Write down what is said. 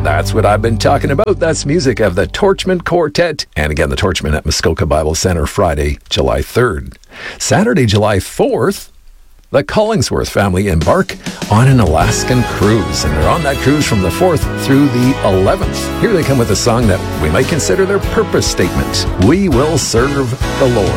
That's what I've been talking about. That's music of the Torchman Quartet. And again, the Torchmen at Muskoka Bible Center, Friday, July 3rd. Saturday, July 4th, the Collingsworth family embark on an Alaskan cruise. And they're on that cruise from the 4th through the 11th. Here they come with a song that we might consider their purpose statement. We will serve the Lord.